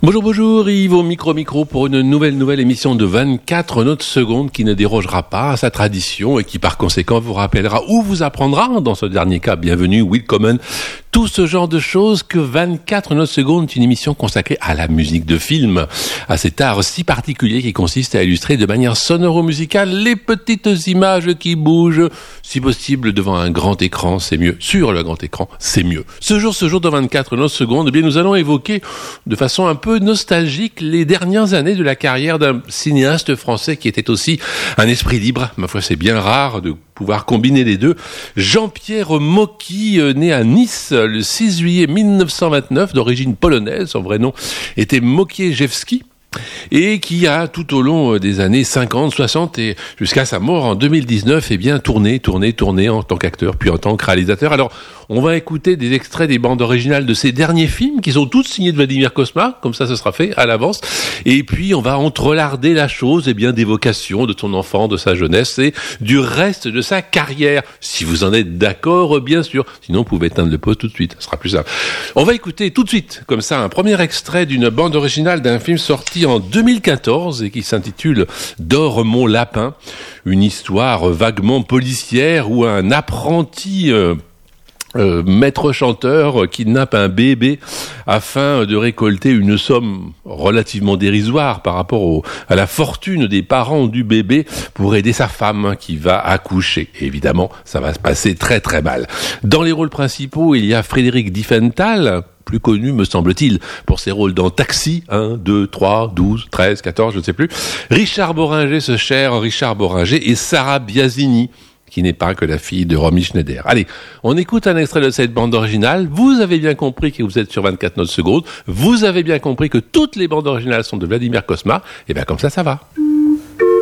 Bonjour, Yves au micro pour une nouvelle émission de 24 notes secondes qui ne dérogera pas à sa tradition et qui par conséquent vous rappellera ou vous apprendra, dans ce dernier cas, bienvenue, willkommen, tout ce genre de choses que 24 notes secondes est une émission consacrée à la musique de film, à cet art si particulier qui consiste à illustrer de manière sonoro-musicale les petites images qui bougent, si possible devant un grand écran, c'est mieux, sur le grand écran, c'est mieux. Ce jour de 24 notes secondes, eh bien, nous allons évoquer de façon un peu nostalgique les dernières années de la carrière d'un cinéaste français qui était aussi un esprit libre. Ma foi, c'est bien rare de pouvoir combiner les deux. Jean-Pierre Mocky, né à Nice le 6 juillet 1929, d'origine polonaise, son vrai nom était Mokiejewski, et qui a tout au long des années 50, 60 et jusqu'à sa mort en 2019, eh bien tourné en tant qu'acteur puis en tant que réalisateur. Alors, on va écouter des extraits des bandes originales de ses derniers films qui sont toutes signées de Vladimir Cosma, comme ça ce sera fait à l'avance. Et puis on va entrelarder la chose, eh bien d'évocation de son enfant, de sa jeunesse et du reste de sa carrière. Si vous en êtes d'accord, bien sûr. Sinon, vous pouvez éteindre le poste tout de suite, ce sera plus simple. On va écouter tout de suite, comme ça, un premier extrait d'une bande originale d'un film sorti en 2014 et qui s'intitule Dors mon lapin, une histoire vaguement policière où un apprenti maître chanteur kidnappe un bébé afin de récolter une somme relativement dérisoire par rapport à la fortune des parents du bébé pour aider sa femme qui va accoucher. Et évidemment, ça va se passer très très mal. Dans les rôles principaux, il y a Frédéric Diefenthal, plus connu, me semble-t-il, pour ses rôles dans Taxi, 1, 2, 3, 12, 13, 14, je ne sais plus. Richard Boringer, ce cher Richard Boringer, et Sarah Biasini, qui n'est pas que la fille de Romy Schneider. Allez, on écoute un extrait de cette bande originale. Vous avez bien compris que vous êtes sur 24 notes secondes. Vous avez bien compris que toutes les bandes originales sont de Vladimir Cosma. Et bien comme ça va.